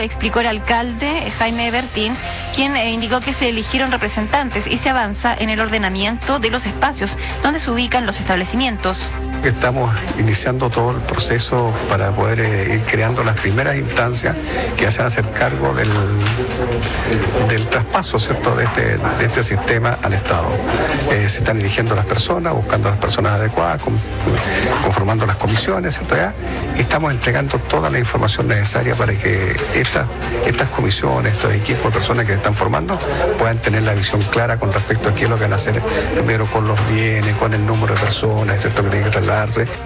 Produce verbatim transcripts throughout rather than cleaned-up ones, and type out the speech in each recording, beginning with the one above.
Explicó el alcalde Jaime Bertín, quien eh, indicó que se eligieron representantes y se avanza en el ordenamiento de los espacios donde se ubican los establecimientos. Estamos iniciando todo el proceso para poder eh, ir creando las primeras instancias que vayan a hacer cargo del, del traspaso, ¿cierto?, de este, de este sistema al Estado. Eh, se están eligiendo las personas, buscando las personas adecuadas, con, conformando las comisiones, ¿cierto? Ya, y estamos entregando toda la información necesaria para que esta, estas comisiones, estos equipos de personas que se están formando puedan tener la visión clara con respecto a qué es lo que van a hacer primero con los bienes, con el número de personas, ¿cierto?, que tienen que trasladarse.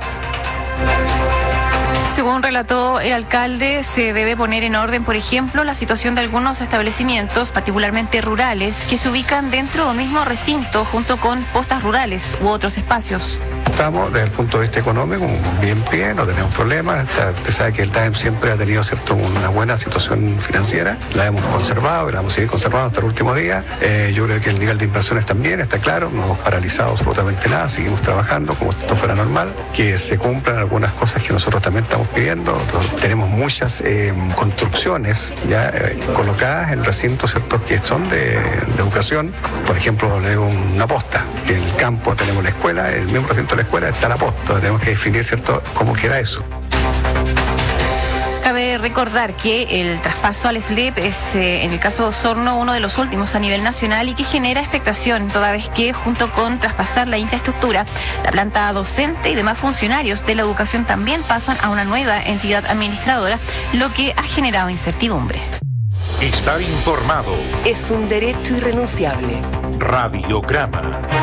Según relató el alcalde, se debe poner en orden, por ejemplo, la situación de algunos establecimientos, particularmente rurales, que se ubican dentro de un mismo recinto junto con postas rurales u otros espacios. Estamos, desde el punto de vista económico, bien pie, no tenemos problemas. Usted sabe que el D A E M siempre ha tenido, ¿cierto?, una buena situación financiera. La hemos conservado y la vamos a seguir conservando hasta el último día. Eh, yo creo que el nivel de inversiones también está claro. No hemos paralizado absolutamente nada. Seguimos trabajando como si esto fuera normal. Que se cumplan algunas cosas que nosotros también estamos pidiendo. Tenemos muchas eh, construcciones ya eh, colocadas en recintos, ¿cierto?, que son de, de educación. Por ejemplo, le digo una posta. Que en el campo tenemos la escuela, el mismo recinto de la escuela está la posta. Tenemos que definir, ¿cierto?, cómo queda eso. Cabe recordar que el traspaso al S L E P es, eh, en el caso de Osorno, uno de los últimos a nivel nacional y que genera expectación, toda vez que, junto con traspasar la infraestructura, la planta docente y demás funcionarios de la educación también pasan a una nueva entidad administradora, lo que ha generado incertidumbre. Estar informado es un derecho irrenunciable. Radiograma.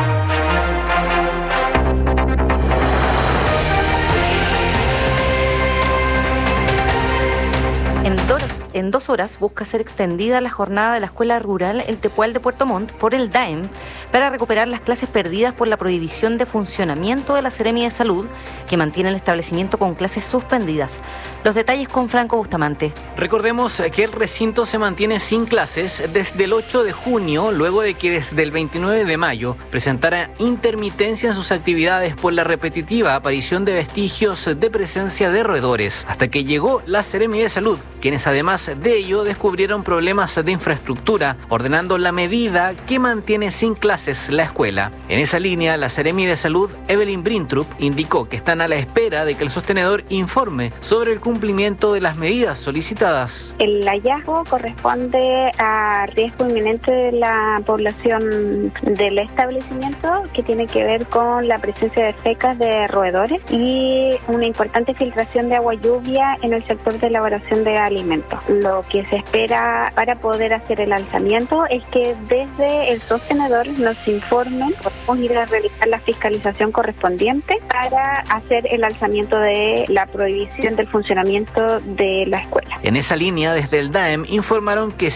En dos, en dos horas busca ser extendida la jornada de la Escuela Rural El Tepual de Puerto Montt por el D A E M para recuperar las clases perdidas por la prohibición de funcionamiento de la Seremi de Salud, que mantiene el establecimiento con clases suspendidas. Los detalles con Franco Bustamante. Recordemos que el recinto se mantiene sin clases desde el ocho de junio, luego de que desde el veintinueve de mayo presentara intermitencia en sus actividades por la repetitiva aparición de vestigios de presencia de roedores, hasta que llegó la Seremi de Salud, quienes además de ello descubrieron problemas de infraestructura, ordenando la medida que mantiene sin clases la escuela. En esa línea, la Seremi de Salud, Evelyn Brintrup, indicó que están a la espera de que el sostenedor informe sobre el cumplimiento de las medidas solicitadas. El hallazgo corresponde a riesgo inminente de la población del establecimiento, que tiene que ver con la presencia de fecas de roedores y una importante filtración de agua lluvia en el sector de elaboración de alimentos. Lo que se espera para poder hacer el alzamiento es que desde el sostenedor nos informen, podemos ir a realizar la fiscalización correspondiente para hacer el alzamiento de la prohibición del funcionamiento de la escuela. En esa línea, desde el D A E M informaron que